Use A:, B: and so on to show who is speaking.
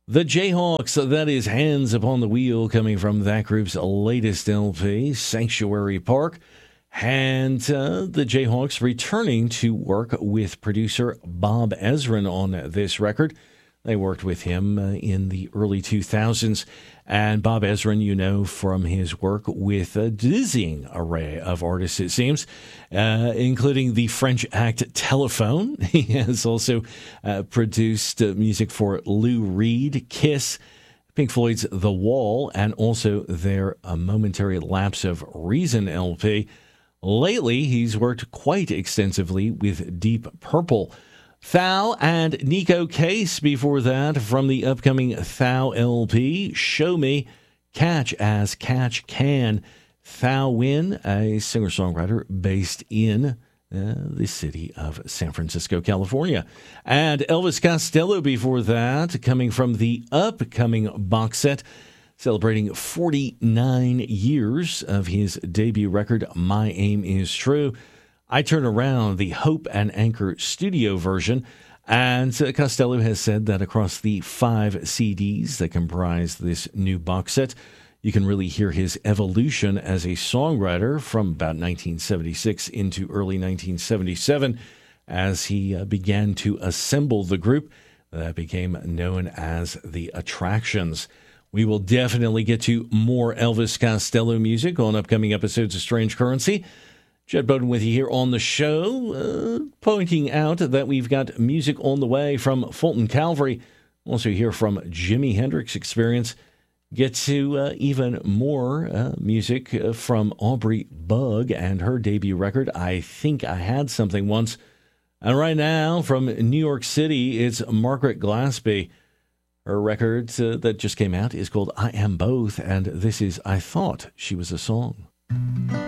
A: The Jayhawks, that is Hands Upon the Wheel, coming from that group's latest LP, Sanctuary Park. And the Jayhawks returning to work with producer Bob Ezrin on this record. They worked with him in the early 2000s. And Bob Ezrin, you know, from his work with a dizzying array of artists, it seems, including the French act Telephone. He has also produced music for Lou Reed, Kiss, Pink Floyd's The Wall, and also their Momentary Lapse of Reason LP. Lately, he's worked quite extensively with Deep Purple. Thou and Nico Case before that from the upcoming Thou LP, Show Me, Catch as Catch Can. Thou Win, a singer-songwriter based in the city of San Francisco, California. And Elvis Costello before that, coming from the upcoming box set, celebrating 49 years of his debut record, My Aim Is True. I Turn Around, the Hope and Anchor studio version. And Costello has said that across the 5 CDs that comprise this new box set, you can really hear his evolution as a songwriter from about 1976 into early 1977 as he began to assemble the group that became known as the Attractions. We will definitely get to more Elvis Costello music on upcoming episodes of Strange Currency. Jed Bowden with you here on the show, pointing out that we've got music on the way from Fulton Calvary. Also hear from Jimi Hendrix Experience. Get to even more music from Aubrey Bug and her debut record, I Think I Had Something Once. And right now, from New York City, it's Margaret Glaspie. Her record that just came out is called I Am Both, and this is I Thought She Was a Song.